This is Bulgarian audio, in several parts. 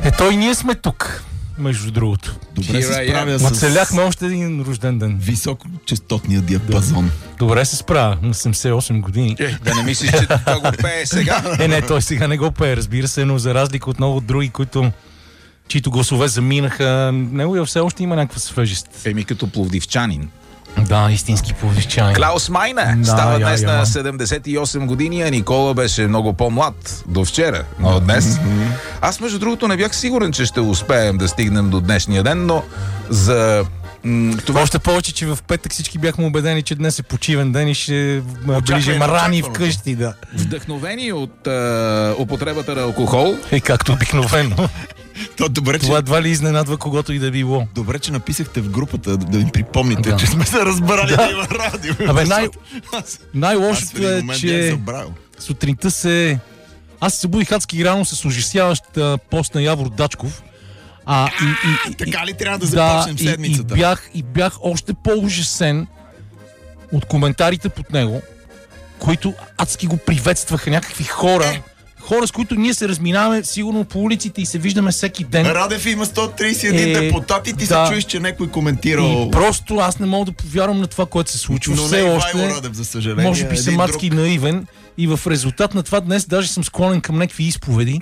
Той и ние сме тук, между другото. Добре се справя с... Оцеляхме още един рожден ден. Високочестотния диапазон. Добре се справя, на 78 години. Да не мислиш, че това го пее сега? Не, той сега не го пее, разбира се, но за разлика от много други, чието гласове заминаха, него все още има някаква свежест. Като пловдивчанин. Да, истински пловдивчанин. Клаус Майне става днес на 78 години, а Никола беше много по-млад до вчера, но днес. Аз, между другото, не бях сигурен, че ще успеем да стигнем до днешния ден, но за... Това... Още повече, че в петък всички бяхме убедени, че днес е почивен ден и ще ближим рани вкъщи. Да. Вдъхновени от употребата на алкохол. И както обикновено. Това едва ли изненадва когото и да било. Добре, че написахте в групата да ми припомните, че сме се разбрали да има радио. Най-лошото е, че сутринта аз се събудих адски рано с ужасяващ пост на Явор Дачков. Така ли трябва да започнем седмицата? И бях още по-ужасен от коментарите под него, които адски го приветстваха някакви хора, с които ние се разминаваме сигурно по улиците и се виждаме всеки ден. Радев има 131 депутати, ти се чуеш, че някой коментирал. И просто аз не мога да повярвам на това, което се случва. Но все още, Радев, за съжаление. може би съм адски наивен. И в резултат на това днес даже съм склонен към някакви изповеди.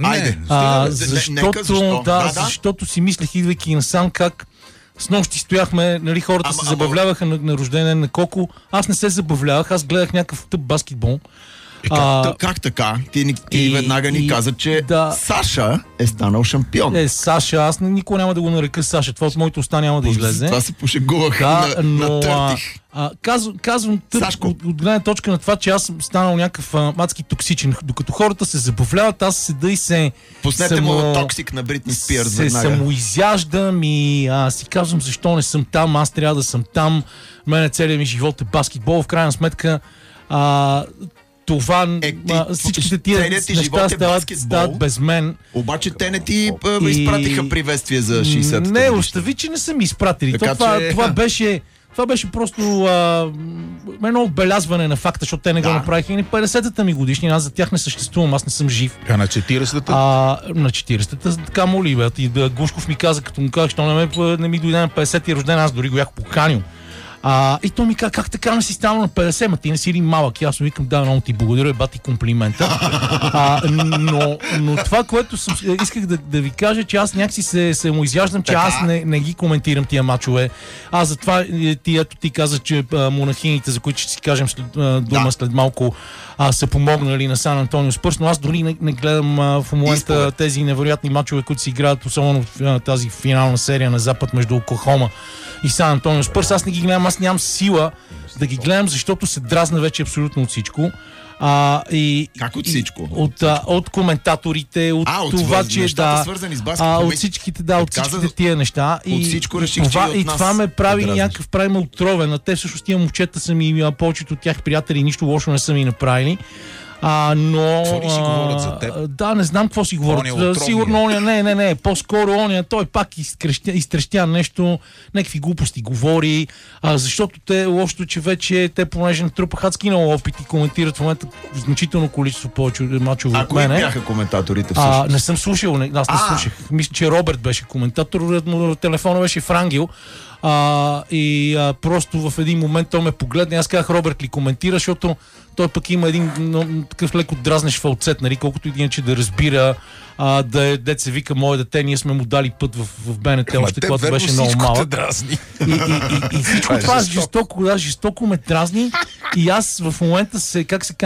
Защото си мислех, идвайки насам, как с нощи стояхме, хората се забавляваха на рожден на Коко. Аз не се забавлявах, аз гледах някакъв тъп баскетбол. Как така? Ти веднага ни каза, че Саша е станал шампион. Саша, аз никога няма да го нарека Саша. Това от моите уста няма да излезе. Това се пошегувах на търтих. Казвам от гледна точка на това, че аз съм станал някакъв адски токсичен. Докато хората се забавляват, аз седа и се... Пуснете му токсик на Бритни Спирс веднага. Се самоизяждам и си казвам защо не съм там, аз трябва да съм там. Мене целият ми живот е баскетбол. В крайна сметка това, всичките тия неща стават без мен. Обаче те не ти изпратиха приветствие за 60-та. Не, остави, че не са ми изпратили. Това беше просто едно отбелязване на факта, защото те не го направиха и на 50-та ми годишнина. Аз за тях не съществувам, аз не съм жив. А на 40-та? На 40-та, така моли, бе. И Гушков ми каза, като му казах, що не ми дойде на 50-ти рожден, аз дори го бях поканил. И той ми каза, как така не си станал на 50, ма ти не си ли малък? И аз му викам, да, много ти благодаря, бати комплимента. Но това, което исках да ви кажа, че аз някакси се му изяждам, че аз не ги коментирам тия мачове. Аз затова ти каза, че монахините, за които ще си кажем след малко, са помогнали на Сан Антонио Спърс, но аз дори не гледам в момента тези невероятни мачове, които се играят, особено в тази финална серия на Запад между Оклахома и Сан Антонио Спърс. Аз не ги гледам, аз нямам сила да ги гледам, защото се дразна вече абсолютно от всичко. Как от всичко? От коментаторите, от това, че свързани с баскетбол, от всичките тия неща. От всичко реших, че и това ме прави някакъв ме отровен. А те всъщност тия момчета са ми, повечето от тях приятели, нищо лошо не са ми направили. Но... Какво ли си говорят за теб? Да, не знам какво си говорят. Сигурно не. По-скоро той пак изтрещя нещо, някакви глупости говори, защото лошото, че вече те понеже натрупаха адски много опит и коментират в момента значително количество повече мачове от мене. Кои бяха коментаторите всъщност? Не съм слушал, аз не слушах. Мисля, че Роберт беше коментатор, телефона беше в Ангел. Просто в един момент той ме погледна и аз казах, Роберт ли коментира, защото той пък има един такъв леко дразнеш фалцет, колкото и иначе да разбира, да се вика мое дете, ние сме му дали път в БНТ, още когато беше много малък. И всичко това жестоко ме дразни и аз в момента как се